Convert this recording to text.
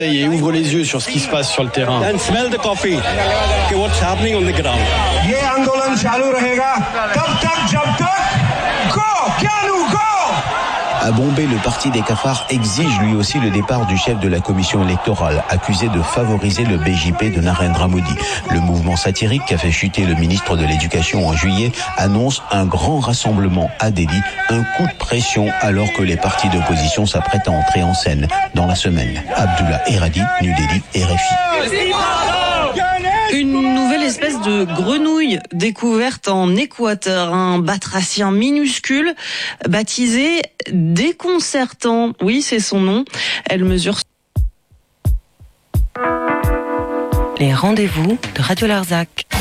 Et ouvre les yeux sur ce qui se passe sur le terrain. And smell the coffee. Okay, what's happening on the ground? ये आंदोलन चालू रहेगा तब तक जब तक go. À Bombay, le parti des cafards exige lui aussi le départ du chef de la commission électorale, accusé de favoriser le BJP de Narendra Modi. Le mouvement satirique qui a fait chuter le ministre de l'Éducation en juillet annonce un grand rassemblement à Delhi, un coup de pression alors que les partis d'opposition s'apprêtent à entrer en scène dans la semaine. Abdullah Eradi, New Delhi, RFI. Une nouvelle espèce de grenouille découverte en Équateur, un batracien minuscule baptisé Déconcertant. Oui, c'est son nom. Elle mesure... Les rendez-vous de Radio Larzac.